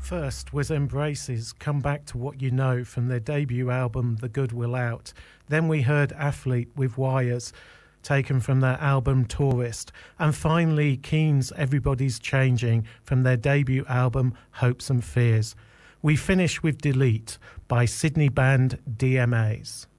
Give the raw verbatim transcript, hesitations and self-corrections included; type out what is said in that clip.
First was Embraces, Come Back to What You Know from their debut album The Good Will Out. Then we heard Athlete with Wires, taken from their album Tourist. And finally Keane's Everybody's Changing from their debut album Hopes and Fears. We finish with Delete by Sydney band D M As.